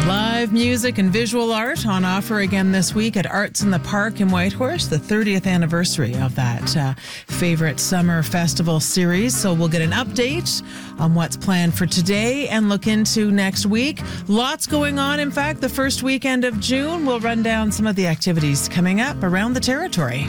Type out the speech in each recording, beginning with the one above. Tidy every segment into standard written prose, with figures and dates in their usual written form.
Live music and visual art on offer again this week at Arts in the Park in Whitehorse, the 30th anniversary of that favorite summer festival series. So we'll get an update on what's planned for today and look into next week. Lots going on. In fact, the first weekend of June, we'll run down some of the activities coming up around the territory.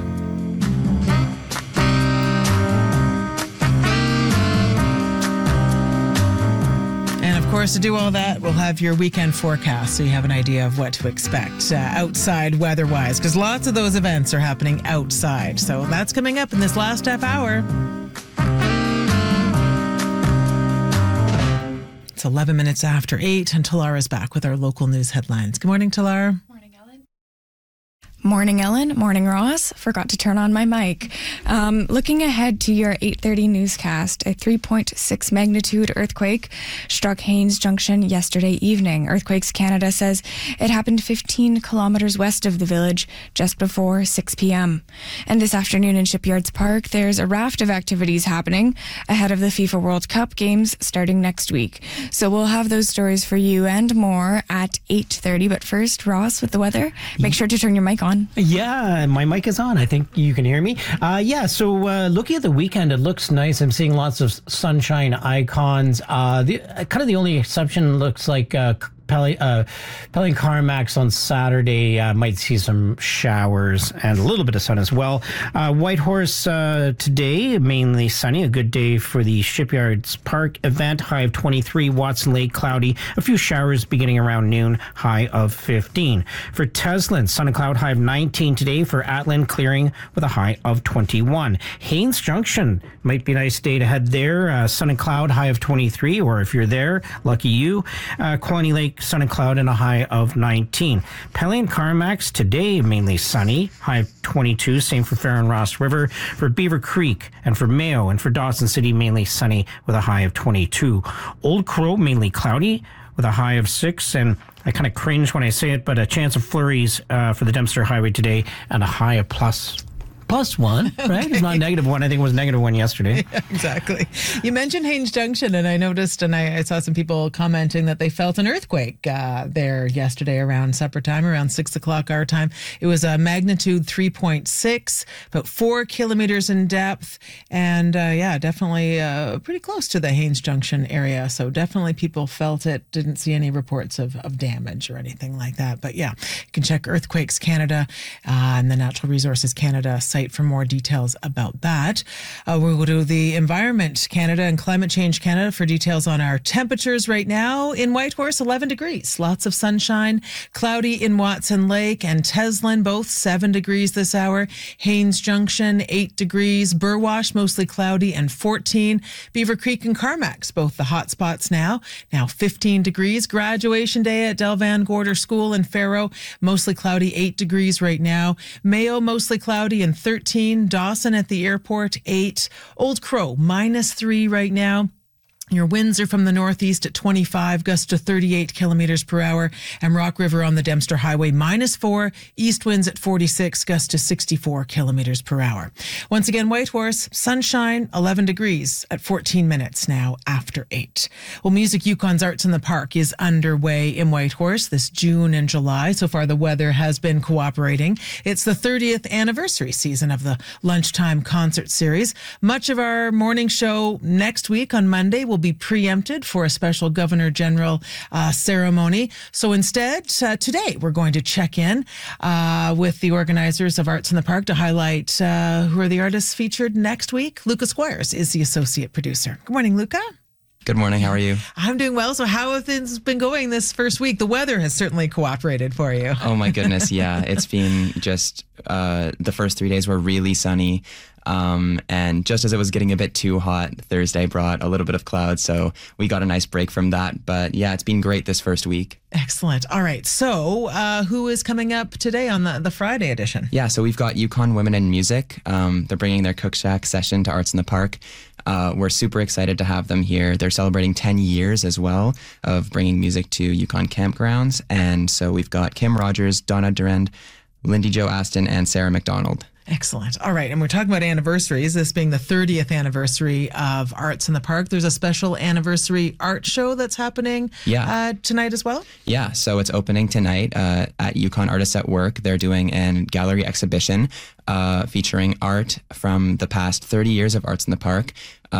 Of course, to do all that, we'll have your weekend forecast so you have an idea of what to expect outside weather-wise, because lots of those events are happening outside. So that's coming up in this last half hour. It's 11 minutes after 8, and Talara's back with our local news headlines. Good morning, Talara. Morning, Ellen. Morning, Ross. Forgot to turn on my mic. Looking ahead to your 8:30 newscast, a 3.6 magnitude earthquake struck Haines Junction yesterday evening. Earthquakes Canada says it happened 15 kilometers west of the village just before 6 p.m. And this afternoon in Shipyards Park, there's a raft of activities happening ahead of the FIFA World Cup games starting next week. So we'll have those stories for you and more at 8:30. But first, Ross, with the weather, make sure to turn your mic on. Yeah, my mic is on. I think you can hear me. So looking at the weekend, it looks nice. I'm seeing lots of sunshine icons. The only exception looks like Pelly and Carmax on Saturday might see some showers and a little bit of sun as well. Whitehorse today, mainly sunny. A good day for the Shipyards Park event. High of 23. Watson Lake, cloudy. A few showers beginning around noon. High of 15. For Teslin, sun and cloud. High of 19 today. For Atlan, clearing with a high of 21. Haines Junction might be a nice day to head there. Sun and cloud. High of 23. Or if you're there, lucky you. Quality Lake, sun and cloud, and a high of 19. Pelly and Carmax today, mainly sunny, high of 22. Same for Fair and Ross River. For Beaver Creek and for Mayo and for Dawson City, mainly sunny with a high of 22. Old Crow, mainly cloudy with a high of 6. And I kind of cringe when I say it, but a chance of flurries for the Dempster Highway today and a high of plus 1, right? Okay. It's not -1. I think it was -1 yesterday. Yeah, exactly. You mentioned Haines Junction, and I noticed, and I saw some people commenting that they felt an earthquake there yesterday around supper time, around 6 o'clock our time. It was a magnitude 3.6, about 4 kilometers in depth, and definitely pretty close to the Haines Junction area. So definitely people felt it. Didn't see any reports of damage or anything like that. But yeah, you can check Earthquakes Canada and the Natural Resources Canada site for more details about that. We'll go to the Environment Canada and Climate Change Canada for details on our temperatures right now. In Whitehorse, 11 degrees. Lots of sunshine. Cloudy in Watson Lake and Teslin, both 7 degrees this hour. Haines Junction, 8 degrees. Burwash, mostly cloudy and 14. Beaver Creek and Carmax, both the hot spots now 15 degrees. Graduation day at Del Van Gorder School in Faro, mostly cloudy, 8 degrees right now. Mayo, mostly cloudy and 13. Dawson at the airport, 8. Old Crow, -3 right now. Your winds are from the northeast at 25, gusts to 38 kilometers per hour. And Rock River on the Dempster Highway, -4. East winds at 46, gusts to 64 kilometers per hour. Once again, Whitehorse, sunshine, 11 degrees at 14 minutes now after 8. Well, Music Yukon's Arts in the Park is underway in Whitehorse this June and July. So far, the weather has been cooperating. It's the 30th anniversary season of the Lunchtime Concert Series. Much of our morning show next week on Monday will be preempted for a special Governor General ceremony. So instead, today we're going to check in with the organizers of Arts in the Park to highlight who are the artists featured next week. Luca Squires is the associate producer. Good morning, Luca. Good morning. How are you? I'm doing well. So how have things been going this first week? The weather has certainly cooperated for you. Oh, my goodness. Yeah, it's been just the first 3 days were really sunny. And just as it was getting a bit too hot, Thursday brought a little bit of cloud. So we got a nice break from that. But yeah, it's been great this first week. Excellent. All right. So who is coming up today on the Friday edition? Yeah, so we've got Yukon Women in Music. They're bringing their Cook Shack session to Arts in the Park. We're super excited to have them here. They're celebrating 10 years as well of bringing music to Yukon campgrounds. And so we've got Kim Rogers, Donna Durand, Lindy Jo Aston, and Sarah McDonald. Excellent. All right. And we're talking about anniversaries, this being the 30th anniversary of Arts in the Park. There's a special anniversary art show that's happening tonight as well? Yeah. So it's opening tonight at Yukon Artists at Work. They're doing a gallery exhibition featuring art from the past 30 years of Arts in the Park.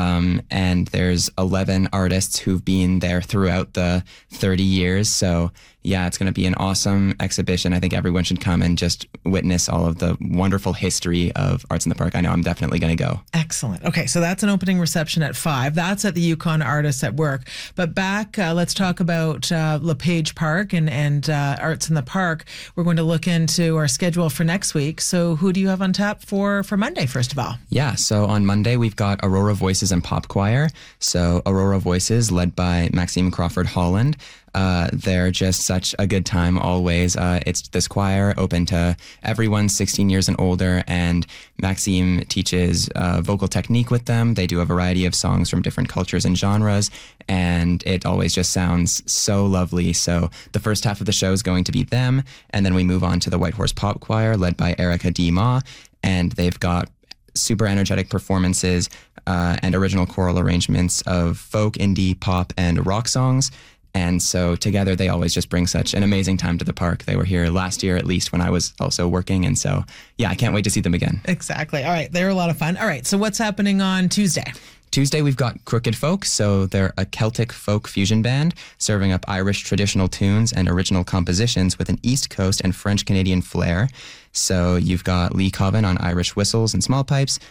And there's 11 artists who've been there throughout the 30 years. So yeah, it's going to be an awesome exhibition. I think everyone should come and just witness all of the wonderful history of Arts in the Park. I know I'm definitely going to go. Excellent. Okay, so that's an opening reception at 5. That's at the Yukon Artists at Work. But back, let's talk about LePage Park and Arts in the Park. We're going to look into our schedule for next week. So who do you have on tap for Monday, first of all? Yeah, so on Monday, we've got Aurora Voices and Pop Choir. So Aurora Voices, led by Maxime Crawford Holland. They're just such a good time always. It's this choir open to everyone 16 years and older, and Maxime teaches vocal technique with them. They do a variety of songs from different cultures and genres, and it always just sounds so lovely. So the first half of the show is going to be them, and then we move on to the White Horse Pop Choir led by Erica D. Ma, and they've got super energetic performances and original choral arrangements of folk, indie, pop, and rock songs. And so together they always just bring such an amazing time to the park. They were here last year, at least, when I was also working. And so, yeah, I can't wait to see them again. Exactly. All right. They're a lot of fun. All right. So what's happening on Tuesday? Tuesday, we've got Crooked Folk. So they're a Celtic folk fusion band serving up Irish traditional tunes and original compositions with an East Coast and French Canadian flair. So you've got Lee Cobbin on Irish whistles and small pipes,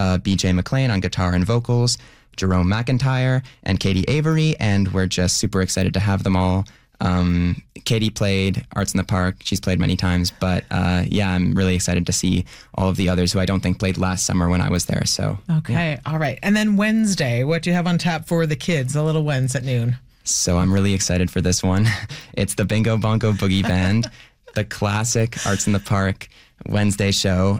BJ McLean on guitar and vocals, Jerome McIntyre, and Katie Avery, and we're just super excited to have them all. Katie played Arts in the Park. She's played many times, but yeah, I'm really excited to see all of the others who I don't think played last summer when I was there. So okay, yeah. All right. And then Wednesday, what do you have on tap for the kids, the little ones at noon? So I'm really excited for this one. It's the Bingo Bongo Boogie Band, the classic Arts in the Park Wednesday show.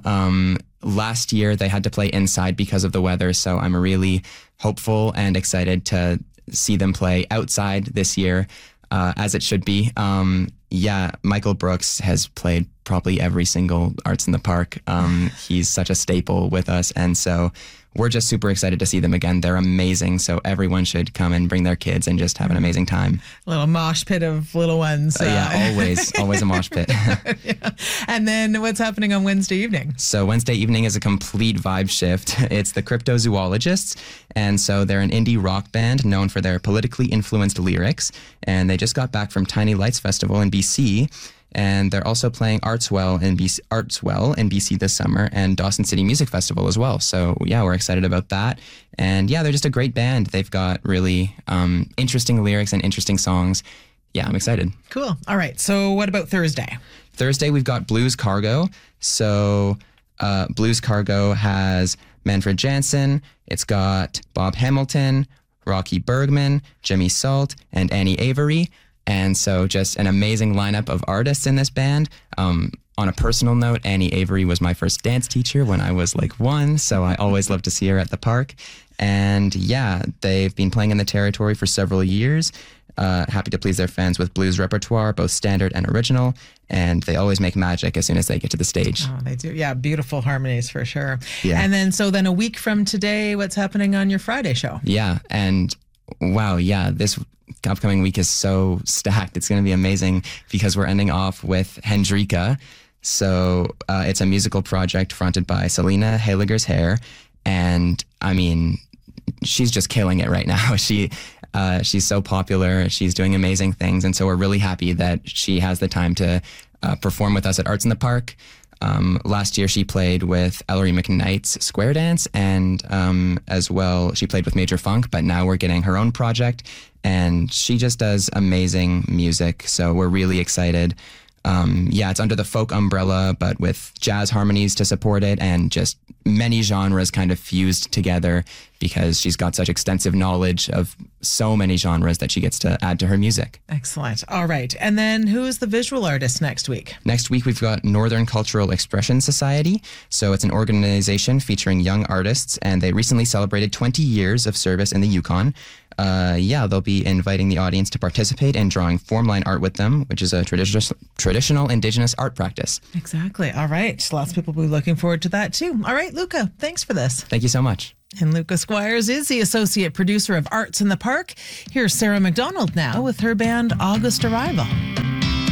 Last year, they had to play inside because of the weather, so I'm really hopeful and excited to see them play outside this year, as it should be. Yeah, Michael Brooks has played probably every single Arts in the Park. He's such a staple with us, and so we're just super excited to see them again. They're amazing, so everyone should come and bring their kids and just have an amazing time. A little mosh pit of little ones. Yeah, always a mosh pit. Yeah. And then what's happening on Wednesday evening? So Wednesday evening is a complete vibe shift. It's the Cryptozoologists, and so they're an indie rock band known for their politically influenced lyrics, and they just got back from Tiny Lights Festival in BC. And they're also playing Artswell in BC this summer, and Dawson City Music Festival as well. So yeah, we're excited about that. And yeah, they're just a great band. They've got really interesting lyrics and interesting songs. Yeah, I'm excited. Cool. All right. So what about Thursday? Thursday, we've got Blues Cargo. So Blues Cargo has Manfred Jansen. It's got Bob Hamilton, Rocky Bergman, Jimmy Salt, and Annie Avery. And so just an amazing lineup of artists in this band. On a personal note, Annie Avery was my first dance teacher when I was like 1, so I always love to see her at the park. And yeah, they've been playing in the territory for several years. Happy to please their fans with blues repertoire, both standard and original. And they always make magic as soon as they get to the stage. Oh, they do. Yeah, beautiful harmonies for sure. Yeah. And then a week from today, what's happening on your Friday show? Yeah, and wow, yeah, this upcoming week is so stacked. It's going to be amazing because we're ending off with Hendrika. So it's a musical project fronted by Selena Heiliger's Hair. And I mean, she's just killing it right now. She's so popular. She's doing amazing things. And so we're really happy that she has the time to perform with us at Arts in the Park. Last year, she played with Ellery McKnight's Square Dance, and as well, she played with Major Funk, but now we're getting her own project, and she just does amazing music, so we're really excited. Yeah, it's under the folk umbrella, but with jazz harmonies to support it, and just many genres kind of fused together because she's got such extensive knowledge of so many genres that she gets to add to her music. Excellent. All right. And then who is the visual artist next week? Next week, we've got Northern Cultural Expression Society. So it's an organization featuring young artists, and they recently celebrated 20 years of service in the Yukon. they'll be inviting the audience to participate in drawing form line art with them, which is a traditional Indigenous art practice. Exactly. All right. Lots of people will be looking forward to that too. All right, Luca, thanks for this. Thank you so much. And Luca Squires is the associate producer of Arts in the Park. Here's Sarah McDonald now with her band August Arrival.